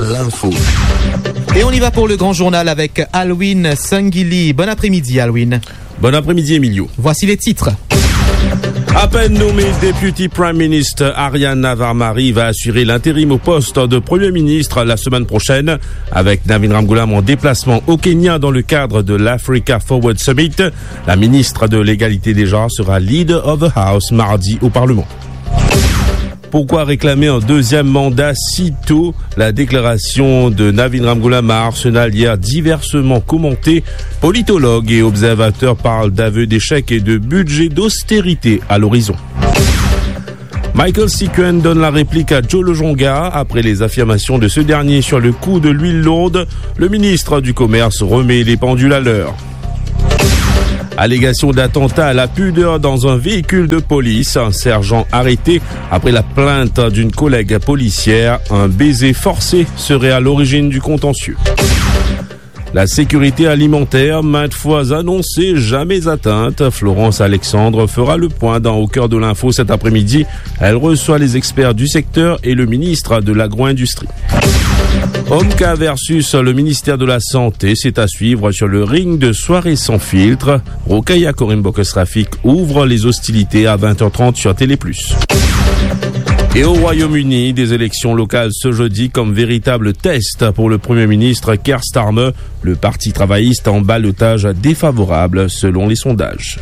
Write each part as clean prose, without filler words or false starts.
l'info. Et on y va pour le grand journal avec Alwin Sangili. Bon après-midi, Alwin. Bon après-midi, Emilio. Voici les titres. À peine nommé Deputy Prime Minister, Ariane Navarmari va assurer l'intérim au poste de Premier ministre la semaine prochaine, avec Navin Ramgoolam en déplacement au Kenya dans le cadre de l'Africa Forward Summit. La ministre de l'Égalité des genres sera Leader of the House mardi au Parlement. Pourquoi réclamer un deuxième mandat si tôt? La déclaration de Navin Ramgoolam à Arsenal hier diversement commentée. Politologues et observateurs parlent d'aveux d'échec et de budget d'austérité à l'horizon. Michael Sikuen donne la réplique à Joe Lejonga après les affirmations de ce dernier sur le coût de l'huile lourde. Le ministre du Commerce remet les pendules à l'heure. Allégation d'attentat à la pudeur dans un véhicule de police. Un sergent arrêté après la plainte d'une collègue policière. Un baiser forcé serait à l'origine du contentieux. La sécurité alimentaire, maintes fois annoncée, jamais atteinte. Florence Alexandre fera le point dans Au cœur de l'info cet après-midi. Elle reçoit les experts du secteur et le ministre de l'agro-industrie. Omka versus le ministère de la Santé, c'est à suivre sur le ring de Soirée sans filtre. Rokaya Korimbokes Rafik ouvre les hostilités à 20h30 sur Télé+. Et au Royaume-Uni, des élections locales ce jeudi comme véritable test pour le Premier ministre Keir Starmer. Le Parti travailliste en ballottage défavorable selon les sondages.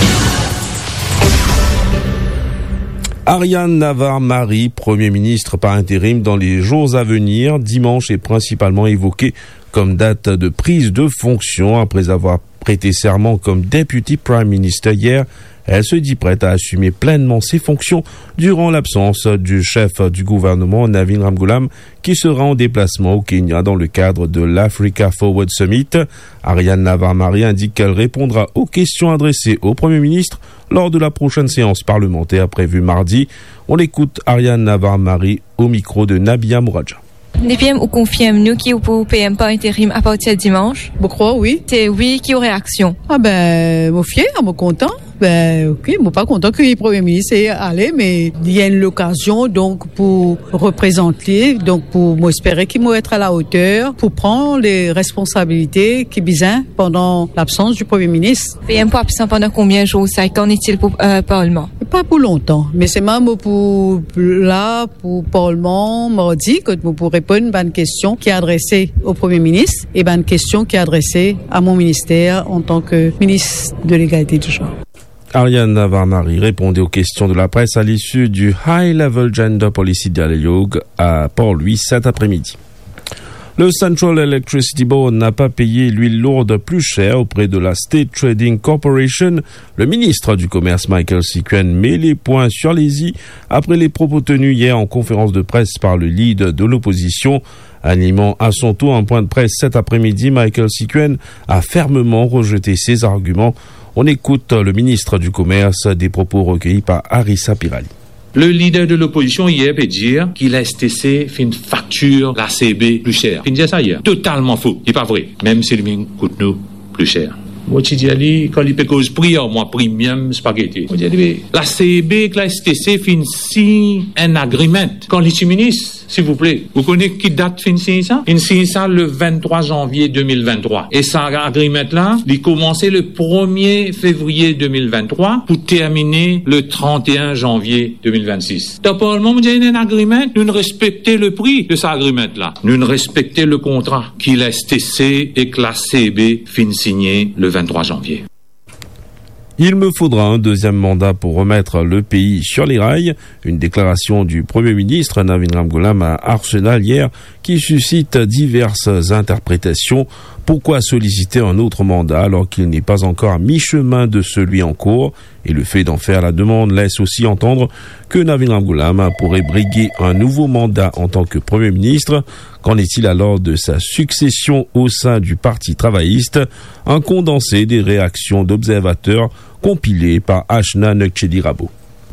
Ariane Navarmari, Premier ministre par intérim dans les jours à venir. Dimanche est principalement évoqué comme date de prise de fonction après avoir prêté serment comme Deputy Prime Minister hier. Elle se dit prête à assumer pleinement ses fonctions durant l'absence du chef du gouvernement Navin Ramgoolam qui sera en déplacement au Kenya dans le cadre de l'Africa Forward Summit. Ariane Navarmari indique qu'elle répondra aux questions adressées au Premier ministre lors de la prochaine séance parlementaire prévue mardi. On écoute Ariane Navarmari au micro de Nabia Mouraja. DPM ou confirme-nous qui ou PM par intérim à partir de dimanche? Je crois, oui. C'est oui qui aurait action. Ah ben, je suis fier, je suis content. Ben, ok, je suis pas content que le Premier ministre est allé, mais il y a une occasion, donc, pour représenter, donc, pour m'espérer qu'il va être à la hauteur, pour prendre les responsabilités qui besoin pendant l'absence du Premier ministre. PM pas absent pendant combien de jours? Ça, qu'en est-il pour Parlement? Pas pour longtemps, mais c'est même pour Parlement, mardi, que vous pourrez répondre à une question qui est adressée au Premier ministre et une question qui est adressée à mon ministère en tant que ministre de l'égalité du genre. Ariane Navarmari répondait aux questions de la presse à l'issue du High Level Gender Policy Dialogue à Port-Louis cet après-midi. Le Central Electricity Board n'a pas payé l'huile lourde plus chère auprès de la State Trading Corporation. Le ministre du Commerce Michael Sikuen met les points sur les i après les propos tenus hier en conférence de presse par le leader de l'opposition. Animant à son tour un point de presse cet après-midi, Michael Sikuen a fermement rejeté ses arguments. On écoute le ministre du Commerce, des propos recueillis par Arissa Pirali. Le leader de l'opposition hier peut dire qu'il a STC fait une facture la CB plus chère. Il dit ça hier. Totalement faux. Il n'est pas vrai. Même si le coûte nous plus cher. Moi, je dis, quand il peut cause prix, moi, premium spaghetti. Moi, je dis, la CB, la STC, fin signe un agreement. Quand les ministres, s'il vous plaît, vous connaissez qui date fin signe ça? Fin signe ça le 23 janvier 2023. Et ça, agreement-là, il commençait le 1er février 2023 pour terminer le 31 janvier 2026. Dans le Parlement, vous avez un agreement, nous ne respectons le prix de cet agreement-là. Nous ne respectons le contrat qui la STC et que la CB fin signé le 23 janvier. Il me faudra un deuxième mandat pour remettre le pays sur les rails. Une déclaration du Premier ministre Navin Ramgoolam à Arsenal hier qui suscite diverses interprétations. Pourquoi solliciter un autre mandat alors qu'il n'est pas encore à mi-chemin de celui en cours? Et le fait d'en faire la demande laisse aussi entendre que Navin Ramgoolam pourrait briguer un nouveau mandat en tant que Premier ministre. Qu'en est-il alors de sa succession au sein du Parti travailliste? Un condensé des réactions d'observateurs compilé par Ashna Nekchedirabo.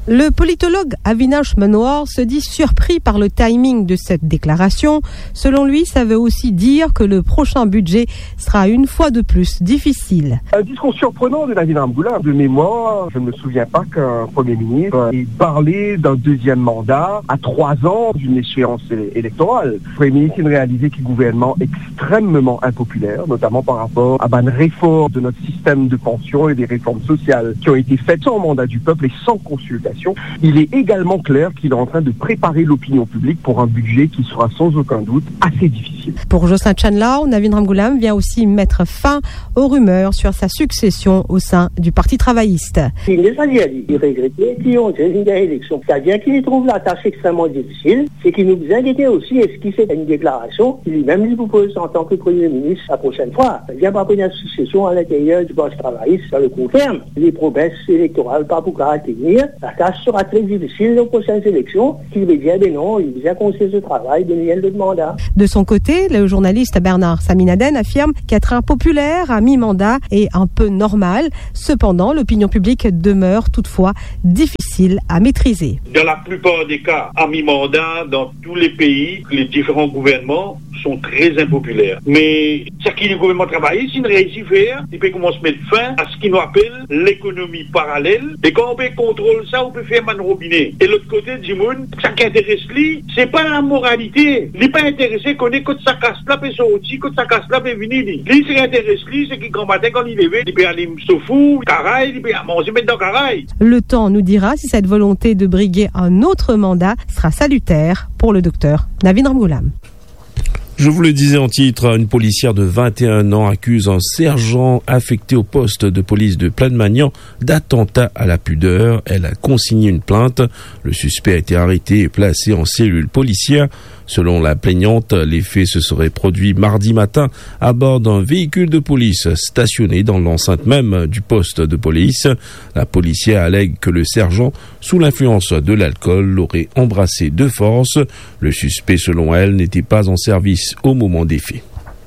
Le politologue Avinash Manohar se dit surpris par le timing de cette déclaration. Selon lui, ça veut aussi dire que le prochain budget sera une fois de plus difficile. Un discours surprenant de Navin Ramgoolam. De mémoire, je ne me souviens pas qu'un Premier ministre ait parlé d'un deuxième mandat à 3 ans d'une échéance électorale. Le Premier ministre a réalisé qu'il y a un gouvernement extrêmement impopulaire, notamment par rapport à une réforme de notre système de pension et des réformes sociales qui ont été faites sans mandat du peuple et sans consultation. Il est également clair qu'il est en train de préparer l'opinion publique pour un budget qui sera sans aucun doute assez difficile. Pour Jocelyn Chandler, Navin Ramgoolam vient aussi mettre fin aux rumeurs sur sa succession au sein du Parti travailliste. Il les alliés, ils regrettaient qu'ils ont une élection. C'est-à-dire qu'ils trouvent la tâche extrêmement difficile. C'est qu'ils nous inquiétaient aussi est-ce qu'il fait une déclaration qu'il lui-même lui propose en tant que Premier ministre la prochaine fois. Il n'y a pas une succession à l'intérieur du Parti travailliste sur le court terme. Les promesses électorales pas pour tenir. La tâche sera très difficile aux prochaines élections. Qu'il veut dire, non, il vient continuer ce travail de l'autre mandat. De son côté, le journaliste Bernard Saminaden affirme qu'être impopulaire à mi-mandat est un peu normal. Cependant, l'opinion publique demeure toutefois difficile à maîtriser. Dans la plupart des cas, à mi-mandat, dans tous les pays, les différents gouvernements sont très impopulaires. Mais ce qui le gouvernement travaille, s'il réussit à faire, il peut commencer à mettre fin à ce qu'il nous appelle l'économie parallèle. Et quand on peut contrôler ça, on peut faire man robinet. Et l'autre côté du monde, ça qui intéresse lui, c'est pas la moralité. Il n'est pas intéressé qu'on ait que ça casse là, et sorti, que ça casse là, et venir. Lui, ce qui intéresse lui, c'est qu'il grand matin, quand il est levé, il peut aller se foutre, caraille, il peut manger maintenant caraille. Le temps nous dira si cette volonté de briguer un autre mandat sera salutaire pour le docteur Navin Ramgoolam. Je vous le disais en titre, une policière de 21 ans accuse un sergent affecté au poste de police de Plamagnan d'attentat à la pudeur. Elle a consigné une plainte. Le suspect a été arrêté et placé en cellule policière. Selon la plaignante, les faits se seraient produits mardi matin à bord d'un véhicule de police stationné dans l'enceinte même du poste de police. La policière allègue que le sergent, sous l'influence de l'alcool, l'aurait embrassé de force. Le suspect, selon elle, n'était pas en service au moment des faits.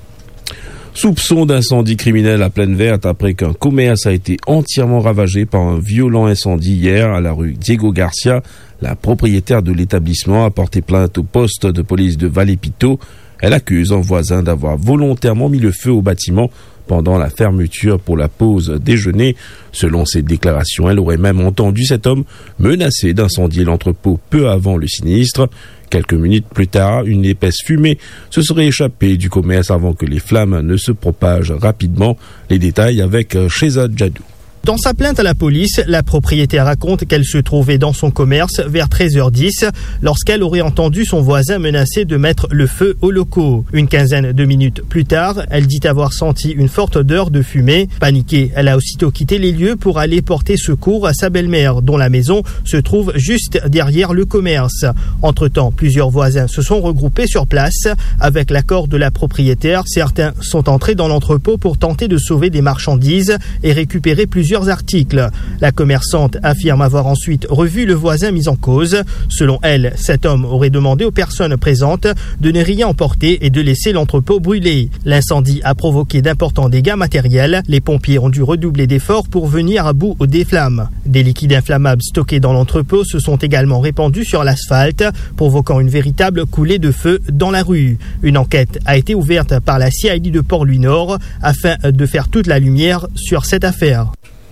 Soupçon d'incendie criminel à Plaine Verte après qu'un commerce a été entièrement ravagé par un violent incendie hier à la rue Diego Garcia. La propriétaire de l'établissement a porté plainte au poste de police de Vallée-Pito. Elle accuse un voisin d'avoir volontairement mis le feu au bâtiment pendant la fermeture pour la pause déjeuner. Selon ses déclarations, elle aurait même entendu cet homme menacer d'incendier l'entrepôt peu avant le sinistre. Quelques minutes plus tard, une épaisse fumée se serait échappée du commerce avant que les flammes ne se propagent rapidement. Les détails avec Shehzad Jadou. Dans sa plainte à la police, la propriétaire raconte qu'elle se trouvait dans son commerce vers 13h10 lorsqu'elle aurait entendu son voisin menacer de mettre le feu aux locaux. Une quinzaine de minutes plus tard, elle dit avoir senti une forte odeur de fumée. Paniquée, elle a aussitôt quitté les lieux pour aller porter secours à sa belle-mère, dont la maison se trouve juste derrière le commerce. Entre-temps, plusieurs voisins se sont regroupés sur place. Avec l'accord de la propriétaire, certains sont entrés dans l'entrepôt pour tenter de sauver des marchandises et récupérer plusieurs articles. La commerçante affirme avoir ensuite revu le voisin mis en cause. Selon elle, cet homme aurait demandé aux personnes présentes de ne rien emporter et de laisser l'entrepôt brûler. L'incendie a provoqué d'importants dégâts matériels. Les pompiers ont dû redoubler d'efforts pour venir à bout des flammes. Des liquides inflammables stockés dans l'entrepôt se sont également répandus sur l'asphalte, provoquant une véritable coulée de feu dans la rue. Une enquête a été ouverte par la CID de Port-Louis-Nord afin de faire toute la lumière sur cette affaire.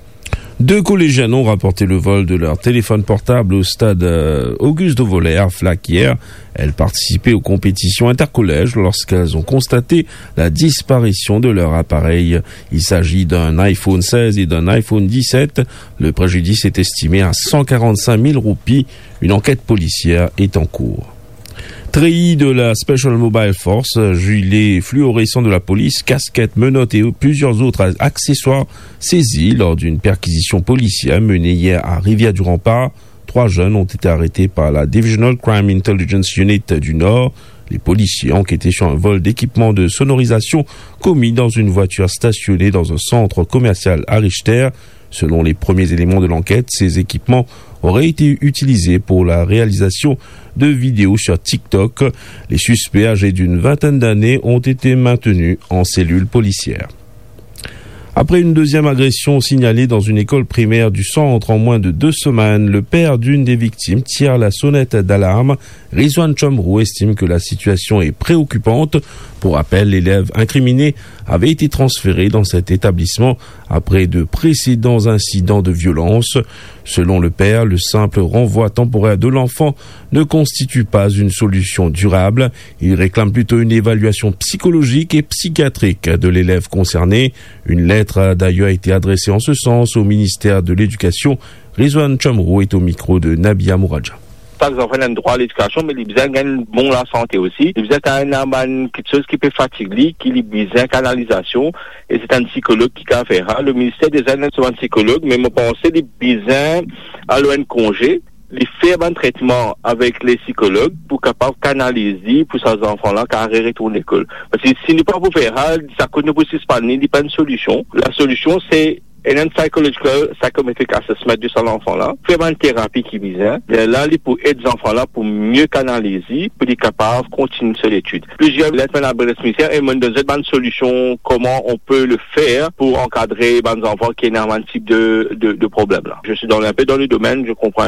2 collégiennes ont rapporté le vol de leur téléphone portable au stade Auguste Devoller, Flac, hier. Elles participaient aux compétitions intercollèges lorsqu'elles ont constaté la disparition de leur appareil. Il s'agit d'un iPhone 16 et d'un iPhone 17. Le préjudice est estimé à 145 000 roupies. Une enquête policière est en cours. Treillis de la Special Mobile Force, gilet fluorescent de la police, casquette, menottes et plusieurs autres accessoires saisis lors d'une perquisition policière menée hier à Rivière-du-Rempart. 3 jeunes ont été arrêtés par la Divisional Crime Intelligence Unit du Nord. Les policiers enquêtaient sur un vol d'équipements de sonorisation commis dans une voiture stationnée dans un centre commercial à Richter. Selon les premiers éléments de l'enquête, ces équipements auraient été utilisés pour la réalisation de vidéos sur TikTok. Les suspects âgés d'une vingtaine d'années ont été maintenus en cellule policière. Après une deuxième agression signalée dans une école primaire du centre en moins de 2 semaines, le père d'une des victimes tire la sonnette d'alarme. Rizwan Chomrou estime que la situation est préoccupante. Pour rappel, l'élève incriminé avait été transféré dans cet établissement après de précédents incidents de violence. Selon le père, le simple renvoi temporaire de l'enfant ne constitue pas une solution durable. Il réclame plutôt une évaluation psychologique et psychiatrique de l'élève concerné. Une lettre a d'ailleurs été adressée en ce sens au ministère de l'Éducation. Rizwan Chomrou est au micro de Nabia Mouradja. Pas les enfants ont droit à l'éducation, mais ils ont besoin de bon la santé aussi. Ils ont besoin quelque chose qui peut fatiguer, qui a besoin de canalisation. Et c'est un psychologue qui a fait. Le ministère des Arts est un psychologue, mais je pense qu'il a besoin de congé. Les faire un traitement avec les psychologues pour capable canaliser pour ces enfants-là qui arrivent retourner à l'école. Parce que si nous ne pouvons pas faire ça ne peut pas il n'y a pas de solution. La solution, c'est un psychological psychometric assessment de cet enfant-là, faire une thérapie qui vise. Là, pour aider les enfants-là pour mieux canaliser, pour être capable de continuer sur l'étude. Plusieurs lettres à la ministère et me donnent une solution comment on peut le faire pour encadrer les enfants qui ont un type de problème là. Je suis un peu dans le domaine, je comprends